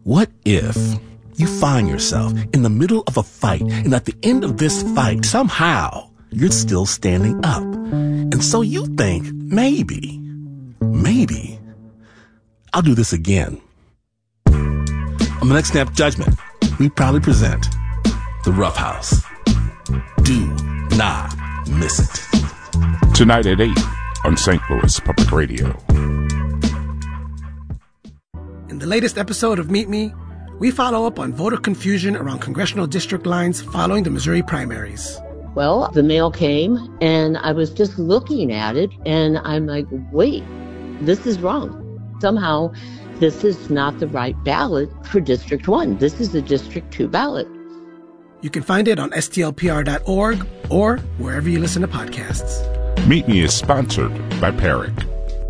What if you find yourself in the middle of a fight, and at the end of this fight, somehow, you're still standing up? And so you think, maybe, I'll do this again. On the next Snap Judgment, we proudly present The Rough House. Do not miss it. Tonight at 8 on St. Louis Public Radio. In the latest episode of Meet Me, we follow up on voter confusion around congressional district lines following the Missouri primaries. Well, the mail came, and I was just looking at it, and I'm like, wait, this is wrong. Somehow, this is not the right ballot for District 1. This is the District 2 ballot. You can find it on stlpr.org or wherever you listen to podcasts. Meet Me is sponsored by Parrot.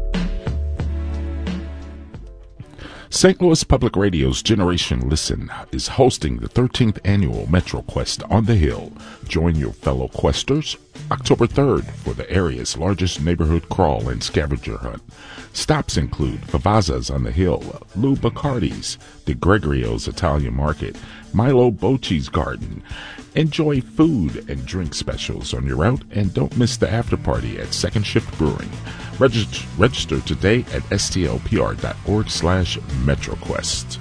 St. Louis Public Radio's Generation Listen is hosting the 13th annual Metro Quest on the Hill. Join your fellow questers October 3rd for the area's largest neighborhood crawl and scavenger hunt. Stops include Vavazza's on the Hill, Lou Bacardi's, the Gregorio's Italian Market, Milo Bocci's Garden. Enjoy food and drink specials on your route, and don't miss the after party at Second Shift Brewing. Register today at stlpr.org/MetroQuest.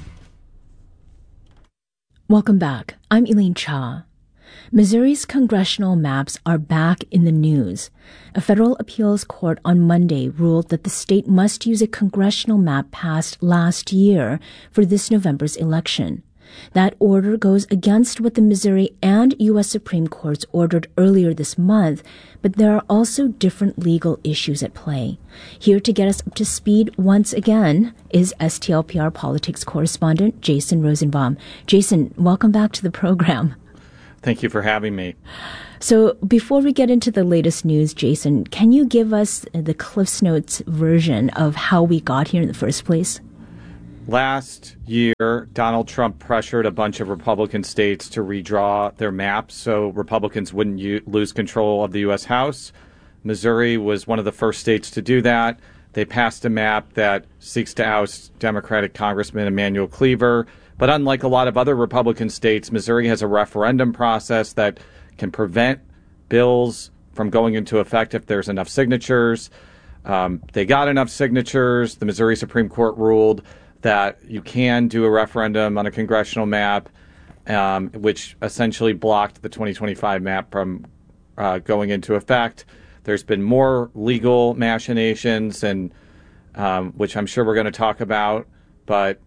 Welcome back. I'm Elaine Cha. Missouri's congressional maps are back in the news. A federal appeals court on Monday ruled that the state must use a congressional map passed last year for this November's election. That order goes against what the Missouri and U.S. Supreme Courts ordered earlier this month, but there are also different legal issues at play. Here to get us up to speed once again is STLPR politics correspondent Jason Rosenbaum. Jason, welcome back to the program. Thank you for having me. So before we get into the latest news, Jason, can you give us the Cliffs Notes version of how we got here in the first place? Last year, Donald Trump pressured a bunch of Republican states to redraw their maps so Republicans wouldn't lose control of the U.S. House. Missouri was one of the first states to do that. They passed a map that seeks to oust Democratic Congressman Emanuel Cleaver. But unlike a lot of other Republican states, Missouri has a referendum process that can prevent bills from going into effect if there's enough signatures. They got enough signatures. The Missouri Supreme Court ruled that you can do a referendum on a congressional map, which essentially blocked the 2025 map from going into effect. There's been more legal machinations, and which I'm sure we're going to talk about, but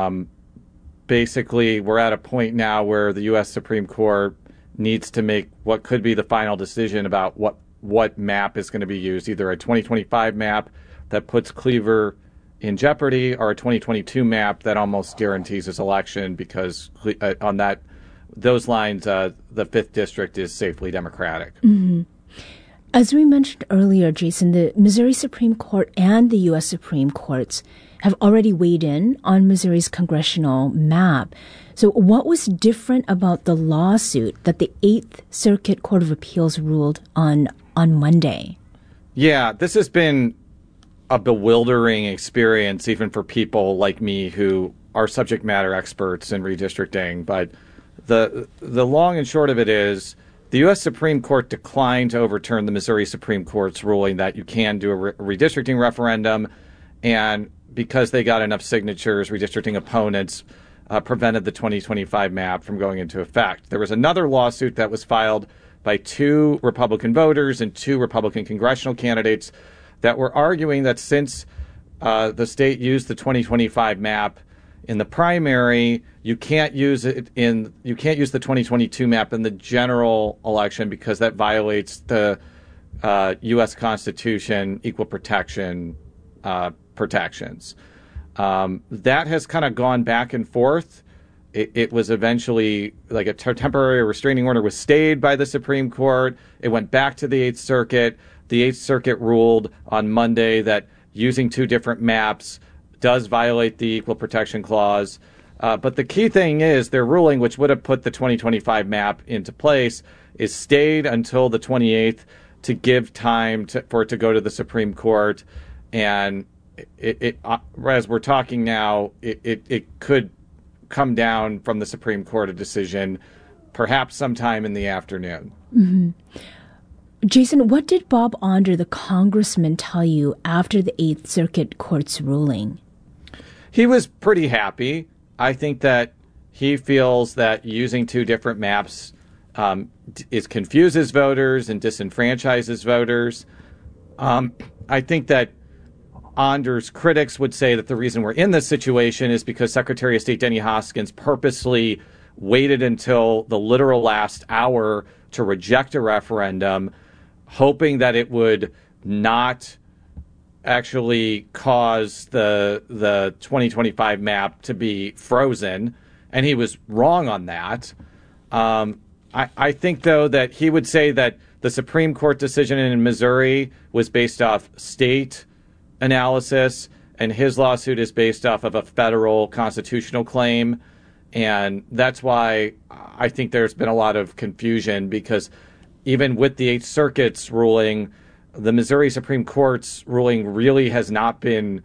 basically, we're at a point now where the U.S. Supreme Court needs to make what could be the final decision about what map is going to be used, either a 2025 map that puts Cleaver in jeopardy or a 2022 map that almost guarantees his election because on those lines, the 5th District is safely Democratic. Mm-hmm. As we mentioned earlier, Jason, the Missouri Supreme Court and the U.S. Supreme Courts have already weighed in on Missouri's congressional map. So what was different about the lawsuit that the 8th Circuit Court of Appeals ruled on Monday? Yeah, this has been a bewildering experience, even for people like me who are subject matter experts in redistricting. But the long and short of it is the U.S. Supreme Court declined to overturn the Missouri Supreme Court's ruling that you can do a redistricting referendum, and because they got enough signatures, redistricting opponents prevented the 2025 map from going into effect. There was another lawsuit that was filed by 2 Republican voters and 2 Republican congressional candidates that were arguing that since the state used the 2025 map in the primary, you can't use the 2022 map in the general election because that violates the U.S. Constitution, equal protection protections. That has kind of gone back and forth. It was eventually like a temporary restraining order was stayed by the Supreme Court. It went back to the 8th Circuit. The 8th Circuit ruled on Monday that using 2 different maps does violate the Equal Protection Clause. But the key thing is their ruling, which would have put the 2025 map into place, is stayed until the 28th to give time for it to go to the Supreme Court. And it as we're talking now, it could come down from the Supreme Court a decision perhaps sometime in the afternoon. Mm-hmm. Jason, what did Bob Onder, the congressman, tell you after the Eighth Circuit Court's ruling? He was pretty happy. I think that he feels that using two different maps confuses voters and disenfranchises voters. I think that Onder's critics would say that the reason we're in this situation is because Secretary of State Denny Hoskins purposely waited until the literal last hour to reject a referendum, hoping that it would not actually cause the 2025 map to be frozen. And he was wrong on that. I think, though, that he would say that the Supreme Court decision in Missouri was based off state analysis, and his lawsuit is based off of a federal constitutional claim. And that's why I think there's been a lot of confusion, because even with the Eighth Circuit's ruling, the Missouri Supreme Court's ruling really has not been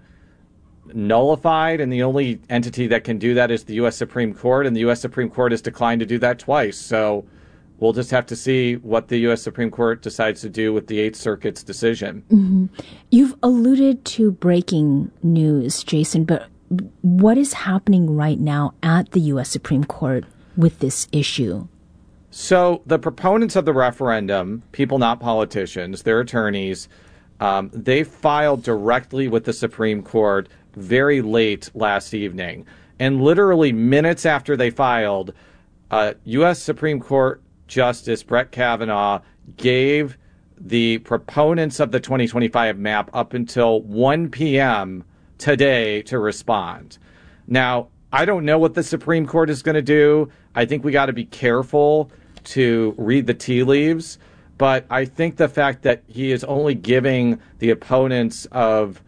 nullified, and the only entity that can do that is the U.S. Supreme Court, and the U.S. Supreme Court has declined to do that twice. So we'll just have to see what the U.S. Supreme Court decides to do with the Eighth Circuit's decision. Mm-hmm. You've alluded to breaking news, Jason, but what is happening right now at the U.S. Supreme Court with this issue? So the proponents of the referendum, people not politicians, their attorneys, they filed directly with the Supreme Court very late last evening. And literally minutes after they filed, U.S. Supreme Court Justice Brett Kavanaugh gave the proponents of the 2025 map up until 1 p.m. today to respond. Now, I don't know what the Supreme Court is going to do. I think we got to be careful to read the tea leaves. But I think the fact that he is only giving the opponents of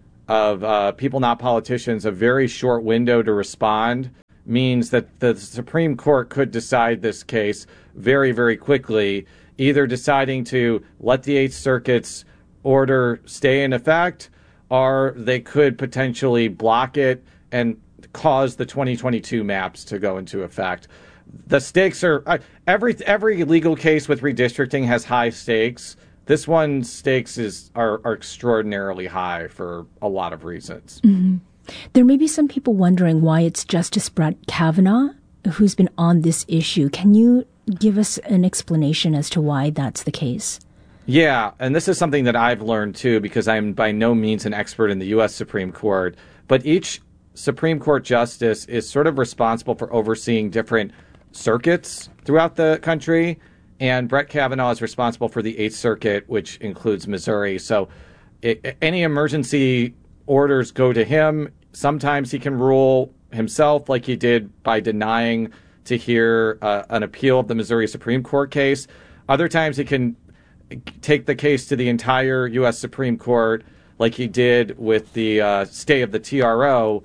people not politicians a very short window to respond means that the Supreme Court could decide this case very, very quickly, either deciding to let the Eighth Circuit's order stay in effect, or they could potentially block it and cause the 2022 maps to go into effect. The stakes are every legal case with redistricting has high stakes. This one's stakes are extraordinarily high for a lot of reasons. Mm-hmm. There may be some people wondering why it's Justice Brett Kavanaugh who's been on this issue. Can you give us an explanation as to why that's the case? Yeah, and this is something that I've learned too, because I'm by no means an expert in the U.S. Supreme Court, but each Supreme Court justice is sort of responsible for overseeing different circuits throughout the country, and Brett Kavanaugh is responsible for the Eighth Circuit, which includes Missouri. So any emergency orders go to him. Sometimes he can rule himself, like he did by denying to hear an appeal of the Missouri Supreme Court case. Other times he can take the case to the entire U.S. Supreme Court, like he did with the stay of the TRO,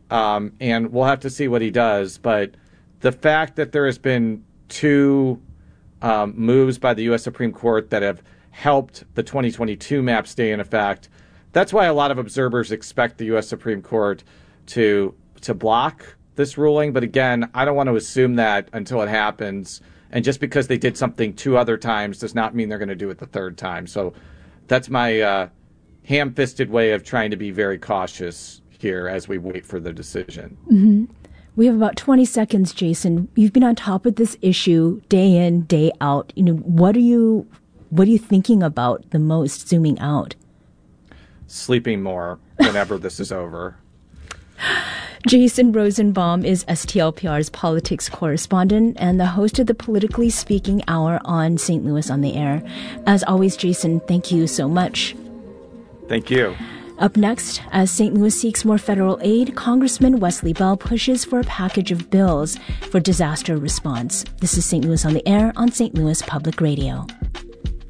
and we'll have to see what he does. But the fact that there has been two moves by the U.S. Supreme Court that have helped the 2022 map stay in effect, that's why a lot of observers expect the U.S. Supreme Court to block this ruling. But again, I don't want to assume that until it happens. And just because they did something two other times does not mean they're going to do it the third time. So that's my ham-fisted way of trying to be very cautious here as we wait for the decision. Mm-hmm. We have about 20 seconds, Jason. You've been on top of this issue day in, day out. What are you thinking about the most, zooming out? Sleeping more whenever this is over. Jason Rosenbaum is STLPR's politics correspondent and the host of the Politically Speaking Hour on St. Louis on the Air. As always, Jason, thank you so much. Thank you. Up next, as St. Louis seeks more federal aid, Congressman Wesley Bell pushes for a package of bills for disaster response. This is St. Louis on the Air on St. Louis Public Radio.